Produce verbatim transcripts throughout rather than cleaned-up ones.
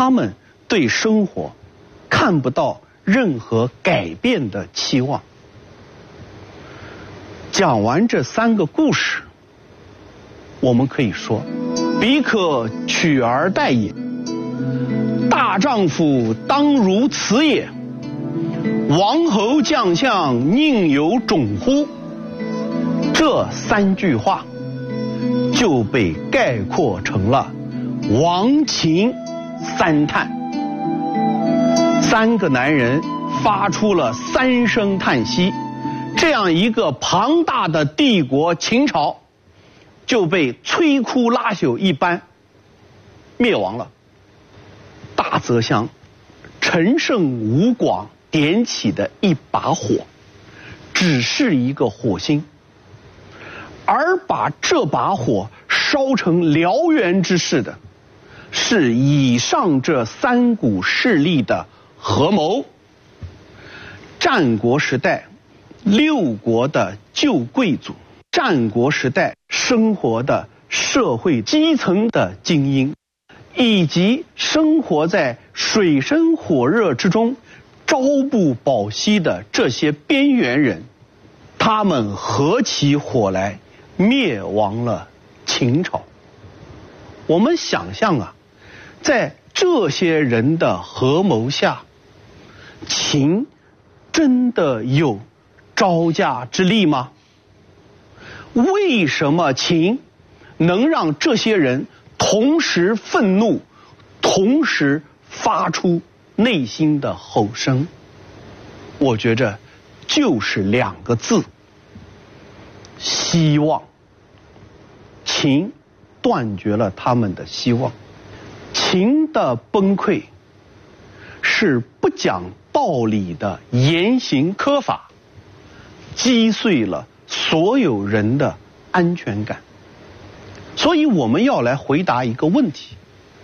他们对生活看不到任何改变的期望。讲完这三个故事，我们可以说，彼可取而代也。大丈夫当如此也。王侯将相宁有种乎？这三句话就被概括成了王秦三叹。三个男人发出了三声叹息，这样一个庞大的帝国秦朝就被摧枯拉朽一般灭亡了。大泽乡陈胜吴广点起的一把火，只是一个火星，而把这把火烧成燎原之势的，是以上这三股势力的合谋。战国时代六国的旧贵族，战国时代生活的社会基层的精英，以及生活在水深火热之中朝不保夕的这些边缘人，他们合起伙来灭亡了秦朝。我们想象啊，在这些人的合谋下，秦真的有招架之力吗？为什么秦能让这些人同时愤怒，同时发出内心的吼声？我觉着就是两个字：希望。秦断绝了他们的希望。秦的崩溃是不讲道理的严刑苛法击碎了所有人的安全感。所以我们要来回答一个问题：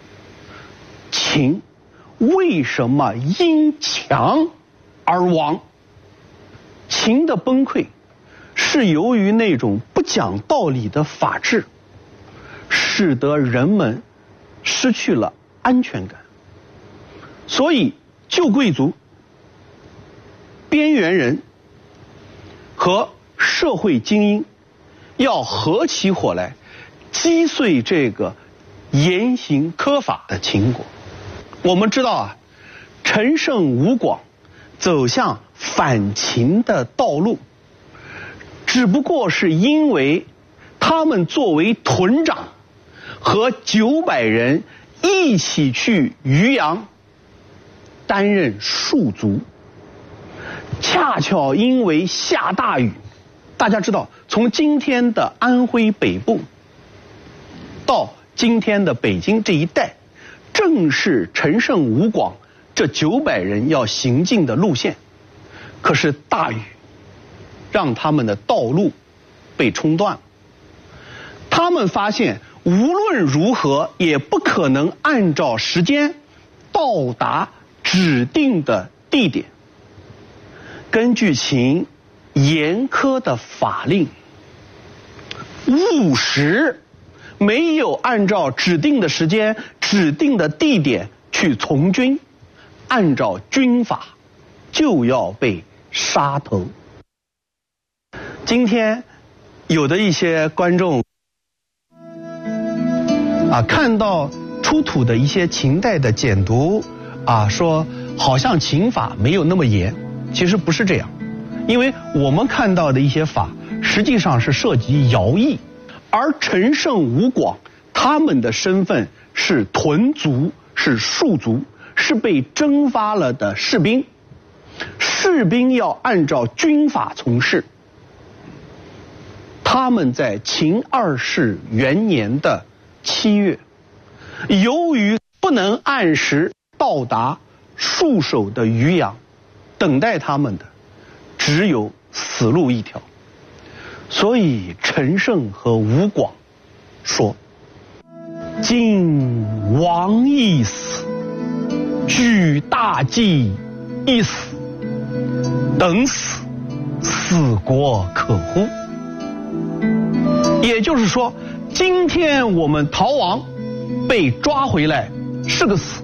秦为什么因强而亡？秦的崩溃是由于那种不讲道理的法治，使得人们失去了安全感。所以旧贵族、边缘人和社会精英要合起伙来击碎这个严刑苛法的秦国。我们知道啊，陈胜吴广走向反秦的道路，只不过是因为他们作为屯长和九百人一起去渔阳担任戍卒，恰巧因为下大雨。大家知道，从今天的安徽北部到今天的北京这一带，正是陈胜吴广这九百人要行进的路线。可是大雨让他们的道路被冲断了，他们发现无论如何也不可能按照时间到达指定的地点。根据秦严苛的法令，误时没有按照指定的时间、指定的地点去从军，按照军法就要被杀头。今天有的一些观众啊，看到出土的一些秦代的简牍啊，说好像秦法没有那么严。其实不是这样，因为我们看到的一些法实际上是涉及徭役，而陈胜吴广他们的身份是屯卒，是戍卒，是被征发了的士兵。士兵要按照军法从事。他们在秦二世元年的七月，由于不能按时到达戍守的渔阳，等待他们的只有死路一条。所以陈胜和吴广说：今王一死，举大计一死，等死，死国可乎？也就是说，今天我们逃亡被抓回来是个死，